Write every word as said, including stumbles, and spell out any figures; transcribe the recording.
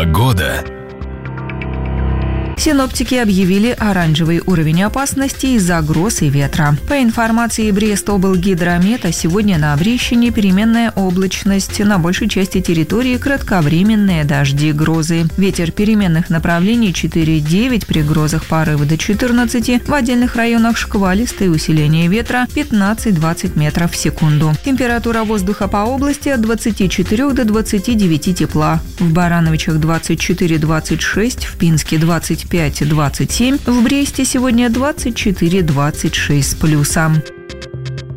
Погода. Синоптики объявили оранжевый уровень опасности из-за гроз и ветра. По информации Брестоблгидромета, сегодня на Брещине переменная облачность, на большей части территории кратковременные дожди, грозы. Ветер переменных направлений четыре-девять, при грозах порывы до четырнадцати, в отдельных районах шквалистое усиление ветра пятнадцать-двадцать метров в секунду. Температура воздуха по области от двадцати четырёх до двадцати девяти тепла. В Барановичах двадцать четыре - двадцать шесть, в Пинске двадцать пять - двадцать семь, в Бресте сегодня двадцать четыре - двадцать шесть с плюсом.